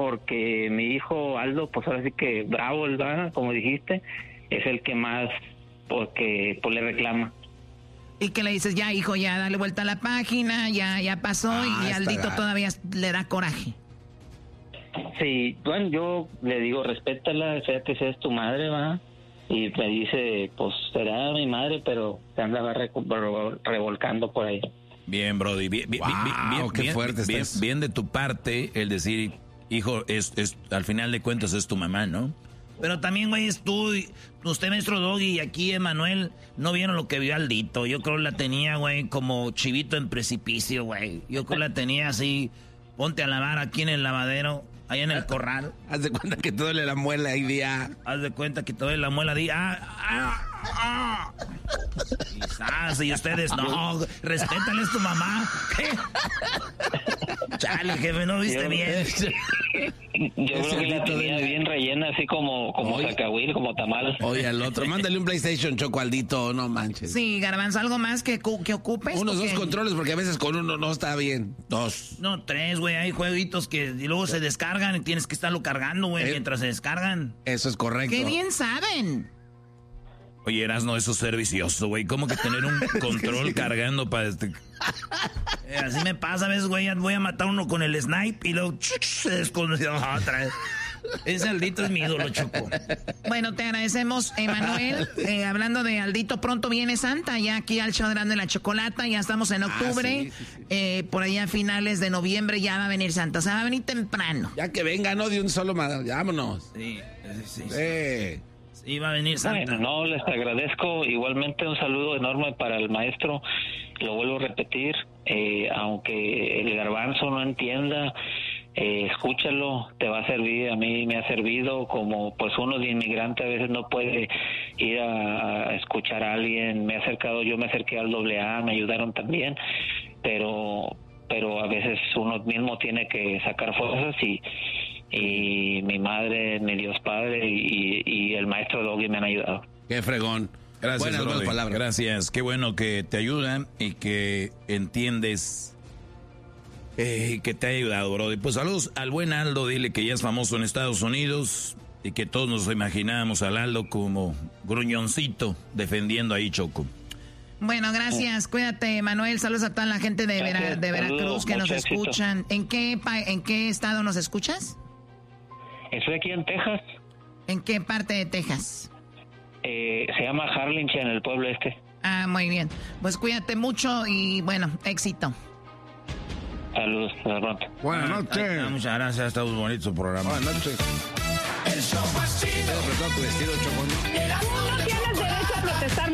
porque mi hijo Aldo, pues ahora sí que bravo, ¿verdad? Como dijiste, es el que más, porque pues le reclama. ¿Y qué le dices? Ya, hijo, ya dale vuelta a la página, ya pasó, y Aldito todavía le da coraje. Sí, bueno, yo le digo, respétala, sea que seas tu madre, ¿va? Y me dice, pues será mi madre, pero se andaba revolcando por ahí. Bien, Brody, bien de tu parte el decir, hijo, es al final de cuentas es tu mamá, ¿no? Pero también, güey, es tú, usted, maestro Doggy, y aquí Emanuel, no vieron lo que vio Aldito. Yo creo que la tenía, güey, como chivito en precipicio, güey. Yo creo que la tenía así, ponte a lavar aquí en el lavadero, ahí en el corral. Haz de cuenta que te duele la muela y día. Haz de cuenta que te duele la muela, Quizás, y ustedes, no, respétale, es tu mamá. ¿Qué? Chale, jefe, ¿no viste bien? Yo creo que la tenía bien rellena, así como zacahuil, como tamal. Oye, al otro, mándale un PlayStation, Choco, Aldito, no manches. Sí, Garbanzo, ¿algo más que ocupes? Unos dos controles, porque a veces con uno no está bien. 2. No, 3, güey, hay jueguitos que y luego se descargan y tienes que estarlo cargando, güey, mientras se descargan. Eso es correcto. ¡Qué bien saben! Oye, Erasno, eso es ser vicioso, güey. ¿Cómo que tener un control cargando para así me pasa a veces, güey. Voy a matar uno con el snipe y luego se desconoció otra vez. Ese Aldito es mi ídolo, Choco. Bueno, te agradecemos, Emanuel. Hablando de Aldito, pronto viene Santa. Ya aquí al show grande la chocolata. Ya estamos en octubre. Sí. Por allá a finales de noviembre ya va a venir Santa. O sea, va a venir temprano. Ya que venga, no de un solo madre. Vámonos. Sí. Sí, va a venir Santa. Bueno, no, les agradezco. Igualmente un saludo enorme para el maestro. Lo vuelvo a repetir. Aunque el Garbanzo no entienda, escúchalo, te va a servir. A mí me ha servido, como pues uno de inmigrante a veces no puede ir a escuchar a alguien. Me acerqué al AA, me ayudaron también, pero a veces uno mismo tiene que sacar fuerzas, y mi madre, mi Dios Padre y el maestro Doggy me han ayudado. Qué fregón. Gracias, buenas palabras. Gracias, qué bueno que te ayudan y que entiendes que te ha ayudado, Brody. Pues saludos al buen Aldo, dile que ya es famoso en Estados Unidos y que todos nos imaginábamos al Aldo como gruñoncito defendiendo ahí, Choco. Bueno, gracias, cuídate, Manuel. Saludos a toda la gente de Veracruz que nos escuchan. ¿En qué estado nos escuchas? Estoy aquí en Texas. ¿En qué parte de Texas? Se llama Harlingen, el pueblo este. Ah, muy bien. Pues cuídate mucho y, bueno, éxito. Saludos, hasta pronto. Buenas noches. Muchas gracias, está muy bonito su programa. Buenas noches. El show más chido. Tu vestido, Choco. No tienes derecho a protestar.